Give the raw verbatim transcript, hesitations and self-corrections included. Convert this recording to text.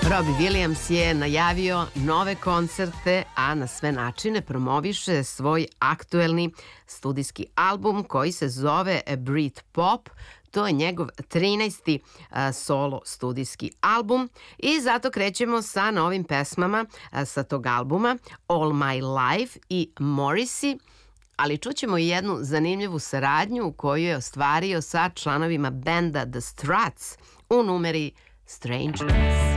Robbie Williams je najavio nove koncerte, a na sve načine promoviše svoj aktuelni studijski album koji se zove Brit Pop. To je njegov trinaesti solo studijski album i zato krećemo sa novim pesmama sa tog albuma All My Life i Morrissey, ali čućemo i jednu zanimljivu saradnju koju je ostvario sa članovima benda The Struts u numeri Strange Grass.